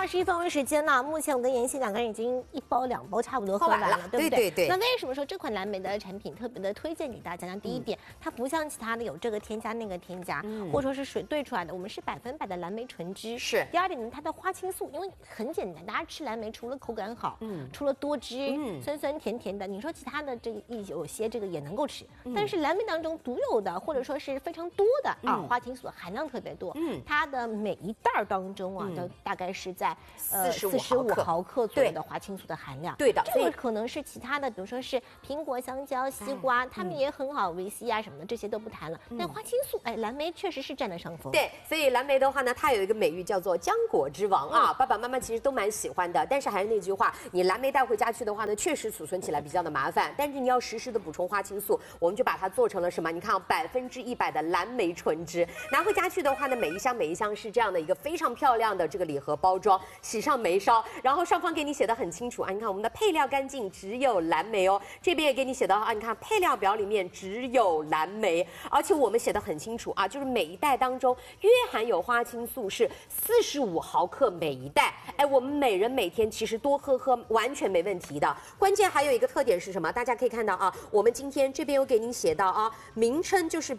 21分钟时间呢，目前我跟妍希两个人已经1包2包差不多喝完了，对不对？ 对。 那为什么说这款蓝莓的产品特别的推荐给大家呢？第一点，它不像其他的有这个添加那个添加，或者说是水兑出来的，我们是100%的蓝莓纯汁。 是。 第二点呢，它的花青素，因为很简单，大家吃蓝莓除了口感好，除了多汁，酸酸甜甜的，你说其他的这个有些这个也能够吃，但是蓝莓当中独有的或者说是非常多的花青素的含量特别多，它的每一袋当中啊，就大概是在45毫克左右的花青素的含量。 对的， 这个可能是其他的，比如说是苹果、香蕉、西瓜，它们也很好，维 C 啊什么的这些都不谈了。但花青素，蓝莓确实是占了上风。 对，所以蓝莓的话呢，它有一个美誉叫做浆果之王啊，爸爸妈妈其实都蛮喜欢的。但是还是那句话，你蓝莓带回家去的话呢，确实储存起来比较的麻烦。但是你要实时的补充花青素，我们就把它做成了什么？你看100%的蓝莓纯汁，拿回家去的话呢，每一箱是这样的一个非常漂亮的这个礼盒包装，喜上眉梢，然后上方给你写的很清楚啊，你看我们的配料干净，只有蓝莓哦。这边也给你写到啊，你看配料表里面只有蓝莓，而且我们写的很清楚啊，就是每一袋当中约含有花青素是45毫克每一袋。我们每人每天其实多喝完全没问题的。关键还有一个特点是什么？大家可以看到啊，我们今天这边有给您写到啊，名称就是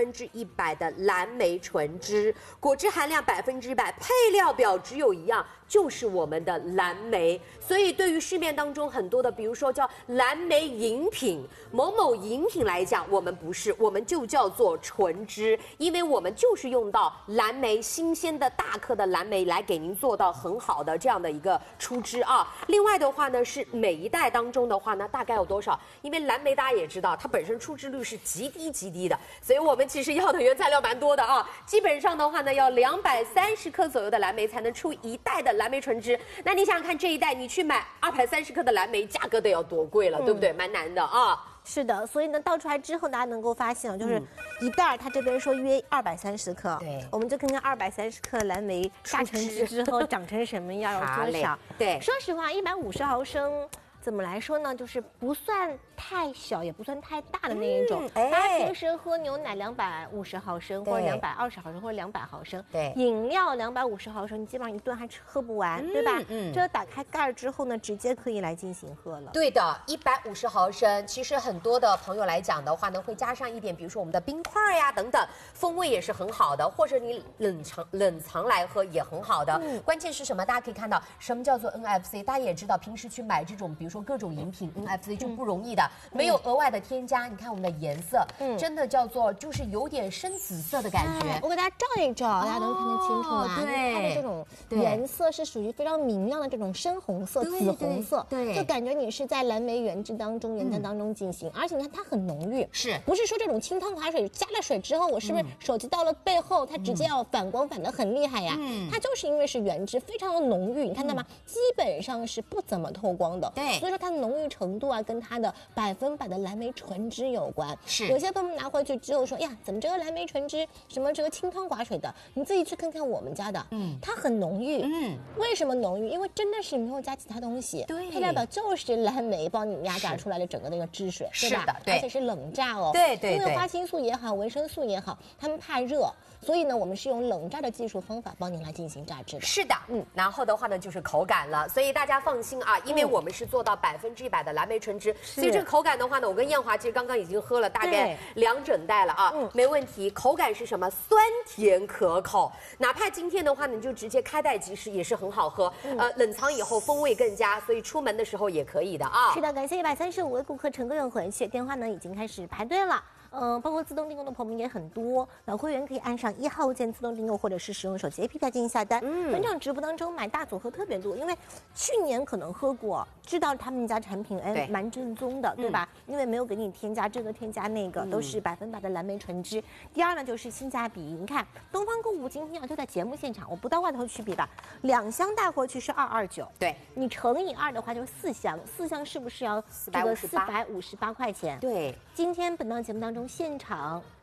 100%的蓝莓纯汁，果汁含量100%，配料表只有一样，就是我们的蓝莓。所以对于市面当中很多的，比如说叫蓝莓饮品、某某饮品来讲，我们不是，我们就叫做纯汁，因为我们就是用到蓝莓新鲜的大颗的蓝莓来给您做到很好的这样的一个出汁啊。另外的话呢，是每一袋当中的话呢，大概有多少？因为蓝莓大家也知道，它本身出汁率是极低的，所以我们其实要的原材料蛮多的啊。基本上的话呢，要230克左右的蓝莓才能出一袋的蓝莓纯汁。那你想想看，这一袋你去买230克的蓝莓，价格得要多贵了，对不对？蛮难的啊。 是的，所以呢，倒出来之后，大家能够发现啊，就是一袋，它这边说约230克， 对， 我们就看看230克蓝莓榨成汁之后长成什么样，有多少？ 对， 说实话，150毫升。怎么来说呢？就是不算太小，也不算太大的那一种。大家平时喝牛奶250毫升，或者220毫升，或者200毫升。 对， 饮料250毫升，你基本上一顿还喝不完，对吧？这打开盖之后呢，直接可以来进行喝了。 对的，150毫升，其实很多的朋友来讲的话呢，会加上一点，比如说我们的冰块呀等等，风味也是很好的，或者你冷藏来喝也很好的。关键是什么？大家可以看到什么叫做 NFC， 大家也知道，平时去买这种，比如说各种饮品 NFC 就不容易的，没有额外的添加。你看我们的颜色，真的叫做就是有点深紫色的感觉。 我给大家照一照，大家能看得清楚吗？ 对， 它的这种颜色是属于非常明亮的这种深红色、紫红色，对，就感觉你是在蓝莓原汁当中、原汤当中进行，而且你看它很浓郁，不是说这种清汤寡水加了水之后，我是不是手机到了背后它直接要反光反得很厉害呀？它就是因为是原汁，非常的浓郁，你看到吗？基本上是不怎么透光的，对。所以说它的浓郁程度啊，跟它的100%的蓝莓纯汁有关。有些朋友们拿回去之后说呀，怎么这个蓝莓纯汁什么这个清汤寡水的？你自己去看看我们家的，它很浓郁。为什么浓郁？因为真的是没有加其他东西，对，配料表就是蓝莓帮你压榨出来的整个那个汁水，对吧？而且是冷榨哦，对，因为花青素也好，维生素也好，他们怕热。所以呢，我们是用冷榨的技术方法帮您来进行榨汁的。 是的，然后的话呢，就是口感了。所以大家放心啊，因为我们是做到100%的蓝莓纯汁，所以这个口感的话呢，我跟艳华其实刚刚已经喝了大概2整袋了啊，没问题。口感是什么？酸甜可口。哪怕今天的话呢，你就直接开袋即食也是很好喝。冷藏以后风味更佳，所以出门的时候也可以的啊。 是的，感谢135位顾客成功回去，电话呢已经开始排队了。包括自动订购的朋友们也很多，老会员可以按上1号键自动订购，或者是使用手机 APP 来进行下单。本场直播当中买大组合特别多，因为去年可能喝过，知道他们家产品蛮正宗的，对吧？因为没有给你添加这个添加那个，都是100%的蓝莓纯汁。第二呢就是性价比，你看东方购物今天就在节目现场，我不到外头去比吧，2箱带回去是229， 对， 你乘以2的话就是4箱，4箱是不是要这个458块钱？ 对， 今天本档节目当中。现场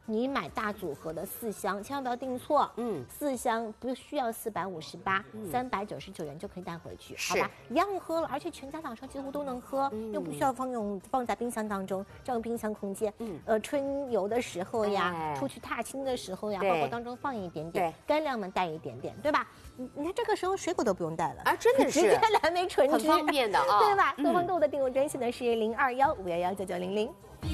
你买大组合的4箱，千万不要订错。4箱不需要458，399元就可以带回去，好吧？一样喝了，而且全家早上几乎都能喝，又不需要放在冰箱当中，占用冰箱空间。春游的时候呀，出去踏青的时候呀，包括当中放一点点，干粮们带一点点，对吧？你看这个时候水果都不用带了啊，真的是直接蓝莓纯汁， 很方便的啊， 对吧？东方购物的订购专线呢是0215119900。